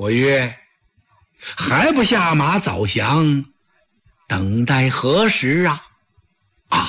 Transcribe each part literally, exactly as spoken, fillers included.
伯约，还不下马早降，等待何时啊？啊！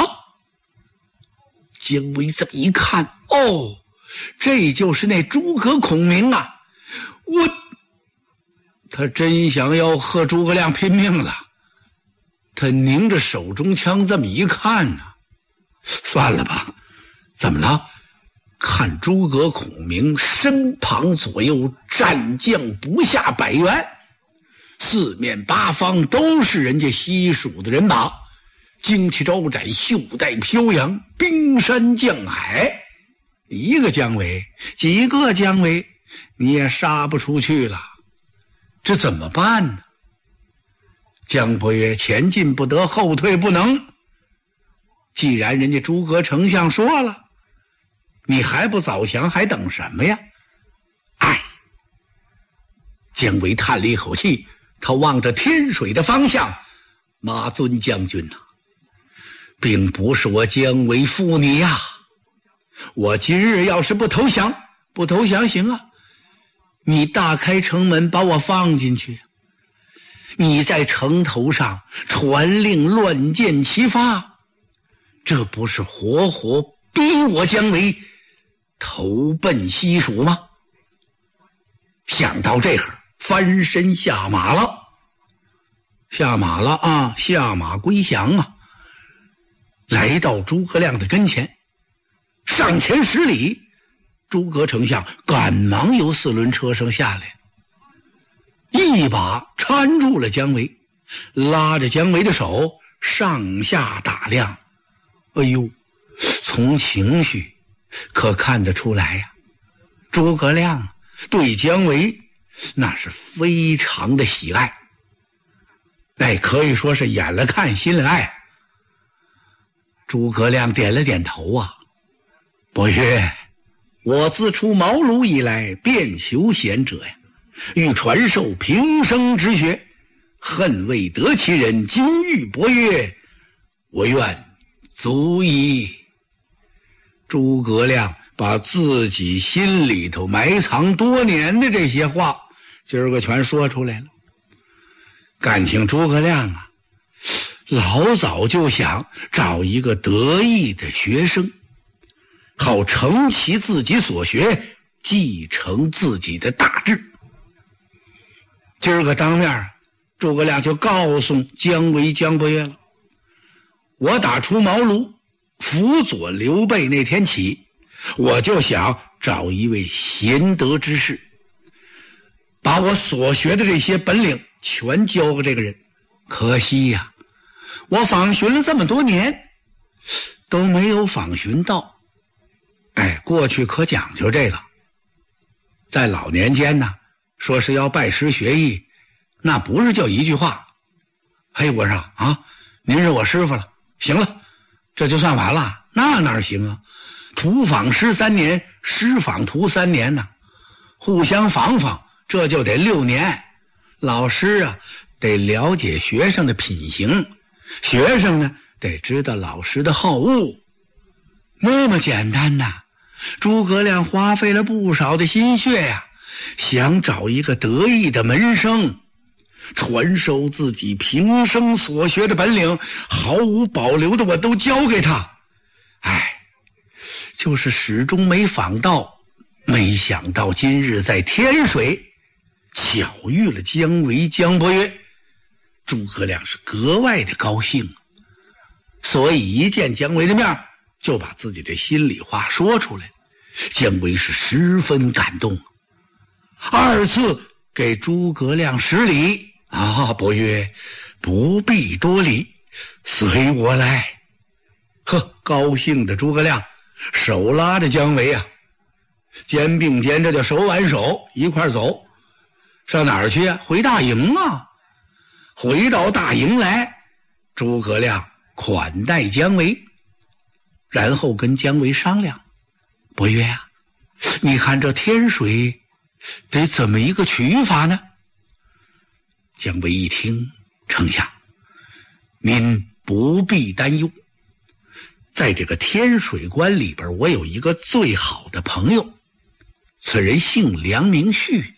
姜维这么一看，哦，这就是那诸葛孔明啊！我，他真想要和诸葛亮拼命了。他拧着手中枪这么一看呢、啊，算了吧，怎么了？看诸葛孔明身旁左右战将不下百员，四面八方都是人家西蜀的人马，旌旗招展，袖带飘扬，冰山降海。一个姜维，几个姜维，你也杀不出去了，这怎么办呢？姜伯约前进不得，后退不能。既然人家诸葛丞相说了，你还不早降，还等什么呀？哎，姜维叹了一口气，他望着天水的方向，马尊将军呐、啊，并不是我姜维负你呀、啊，我今日要是不投降，不投降行啊，你大开城门把我放进去，你在城头上传令乱箭齐发，这不是活活逼我姜维投奔西蜀吗？想到这会儿，翻身下马了，下马了啊，下马归降啊！来到诸葛亮的跟前，上前十里，诸葛丞相赶忙由四轮车上下来，一把搀住了姜维，拉着姜维的手上下打量。哎呦，从情绪可看得出来呀、啊，诸葛亮对姜维那是非常的喜爱，哎，可以说是眼了看心了爱。诸葛亮点了点头啊，伯约，我自出茅庐以来，便求贤者呀，欲传授平生之学，恨未得其人，今遇伯约，我愿足矣。诸葛亮把自己心里头埋藏多年的这些话，今儿个全说出来了。感情诸葛亮啊，老早就想找一个得意的学生，好承袭自己所学，继承自己的大志。今儿个当面，诸葛亮就告诉姜维、姜伯约了，我打出茅庐辅佐刘备那天起，我就想找一位贤德之士，把我所学的这些本领全教给这个人。可惜呀、啊，我访寻了这么多年都没有访寻到。哎，过去可讲究这个，在老年间呢，说是要拜师学艺，那不是就一句话，嘿，我说啊，您是我师傅了，行了，这就算完了，那哪行啊？徒访师三年，师访徒三年呢，互相访访，这就得六年。老师啊，得了解学生的品行，学生呢，得知道老师的好恶。那么简单呐！诸葛亮花费了不少的心血呀、啊，想找一个得意的门生，传授自己平生所学的本领，毫无保留的我都教给他。哎，就是始终没访到，没想到今日在天水巧遇了姜维、姜伯约，诸葛亮是格外的高兴，所以一见姜维的面，就把自己的心里话说出来。姜维是十分感动，二次给诸葛亮施礼啊，伯约，不必多礼，随我来。呵，高兴的诸葛亮手拉着姜维啊，肩并肩，这叫手挽手一块走。上哪儿去啊？回大营啊！回到大营来，诸葛亮款待姜维，然后跟姜维商量，伯约啊，你看这天水得怎么一个取法呢？姜维一听，丞相，您不必担忧，在这个天水关里边，我有一个最好的朋友，此人姓梁名旭，